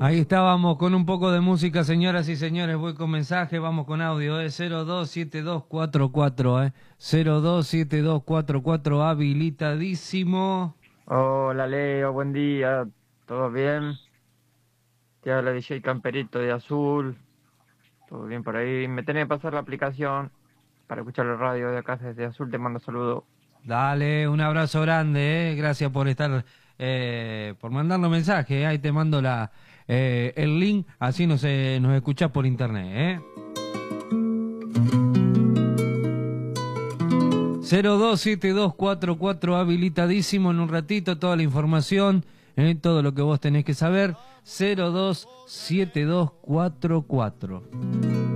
Ahí estábamos con un poco de música, señoras y señores. Voy con mensaje, vamos con audio, 027244, 027244, habilitadísimo. Hola Leo, buen día, ¿todo bien? Te habla DJ Camperito de Azul, ¿todo bien por ahí? Me tenés que pasar la aplicación para escuchar la radio de acá desde Azul, te mando saludos. Dale, un abrazo grande, gracias por estar, por mandarnos mensaje, ahí te mando el link, así nos escuchás por internet, 027244 habilitadísimo. En un ratito toda la información, todo lo que vos tenés que saber. 027244.